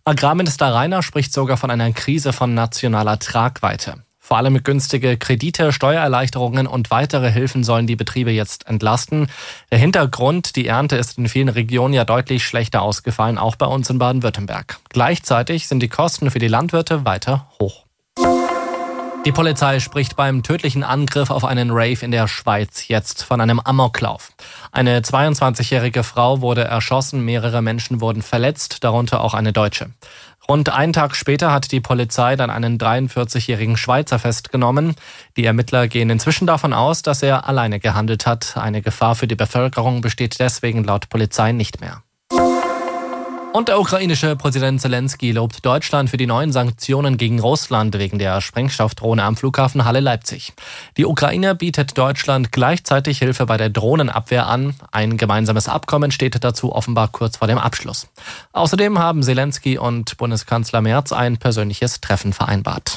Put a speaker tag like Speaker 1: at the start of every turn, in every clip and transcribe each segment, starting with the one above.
Speaker 1: Agrarminister Rainer spricht sogar von einer Krise von nationaler Tragweite. Vor allem günstige Kredite, Steuererleichterungen und weitere Hilfen sollen die Betriebe jetzt entlasten. Der Hintergrund: die Ernte ist in vielen Regionen ja deutlich schlechter ausgefallen, auch bei uns in Baden-Württemberg. Gleichzeitig sind die Kosten für die Landwirte weiter hoch. Die Polizei spricht beim tödlichen Angriff auf einen Rave in der Schweiz jetzt von einem Amoklauf. Eine 22-jährige Frau wurde erschossen, mehrere Menschen wurden verletzt, darunter auch eine Deutsche. Rund einen Tag später hat die Polizei dann einen 43-jährigen Schweizer festgenommen. Die Ermittler gehen inzwischen davon aus, dass er alleine gehandelt hat. Eine Gefahr für die Bevölkerung besteht deswegen laut Polizei nicht mehr. Und der ukrainische Präsident Zelensky lobt Deutschland für die neuen Sanktionen gegen Russland wegen der Sprengstoffdrohne am Flughafen Halle-Leipzig. Die Ukraine bietet Deutschland gleichzeitig Hilfe bei der Drohnenabwehr an. Ein gemeinsames Abkommen steht dazu offenbar kurz vor dem Abschluss. Außerdem haben Zelensky und Bundeskanzler Merz ein persönliches Treffen vereinbart.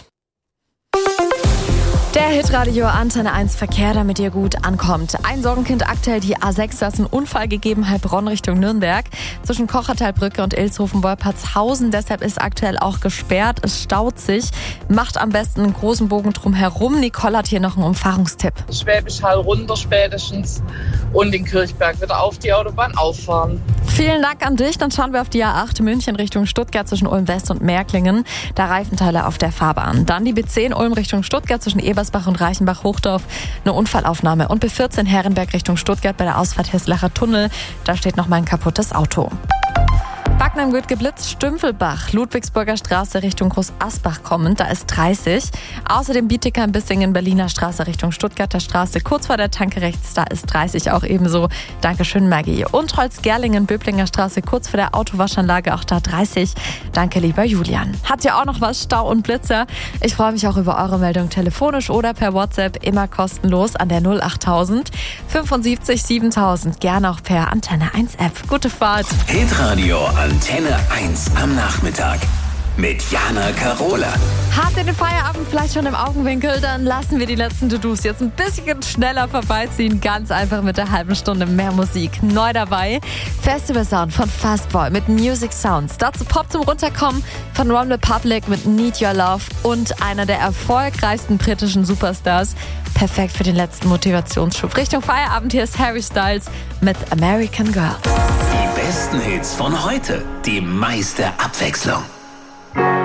Speaker 2: Der Hitradio Antenne 1 Verkehr, damit ihr gut ankommt. Ein Sorgenkind aktuell die A6, da ist ein Unfall gegeben, Heilbronn Richtung Nürnberg. Zwischen Kochertalbrücke und Ilshofen-Wolpertshausen. Deshalb ist aktuell auch gesperrt. Es staut sich. Macht am besten einen großen Bogen drum herum. Nicole hat hier noch einen Umfahrungstipp.
Speaker 3: Schwäbisch Hall runter spätestens und den Kirchberg wieder auf die Autobahn auffahren.
Speaker 2: Vielen Dank an dich. Dann schauen wir auf die A8 München Richtung Stuttgart zwischen Ulm West und Märklingen. Da Reifenteile auf der Fahrbahn. Dann die B10 Ulm Richtung Stuttgart zwischen Ebersbach und Reichenbach-Hochdorf. Eine Unfallaufnahme. Und B14 Herrenberg Richtung Stuttgart bei der Ausfahrt Heslacher Tunnel. Da steht noch mal ein kaputtes Auto. Backnang wird geblitzt, Stümpfelbach, Ludwigsburger Straße Richtung Groß-Asbach kommend, da ist 30. Außerdem Bietigheim-Bissingen, Berliner Straße Richtung Stuttgarter Straße, kurz vor der Tanke rechts, da ist 30 auch ebenso. Dankeschön, Maggie. Und Holz-Gerlingen, Böblinger Straße, kurz vor der Autowaschanlage, auch da 30. Danke, lieber Julian. Habt ihr auch noch was, Stau und Blitzer? Ich freue mich auch über eure Meldung telefonisch oder per WhatsApp, immer kostenlos an der 08000 75 7000. Gerne auch per Antenne 1 App. Gute Fahrt.
Speaker 4: Hitradio Antenne 1 am Nachmittag mit Jana Karola.
Speaker 2: Habt ihr den Feierabend vielleicht schon im Augenwinkel? Dann lassen wir die letzten To-Dos jetzt ein bisschen schneller vorbeiziehen. Ganz einfach mit der halben Stunde mehr Musik. Neu dabei Festival Sound von Fastboy mit Music Sounds. Dazu Pop zum Runterkommen von One Republic mit Need Your Love und einer der erfolgreichsten britischen Superstars. Perfekt für den letzten Motivationsschub. Richtung Feierabend, hier ist Harry Styles mit American Girl.
Speaker 4: Die besten Hits von heute, die meiste Abwechslung.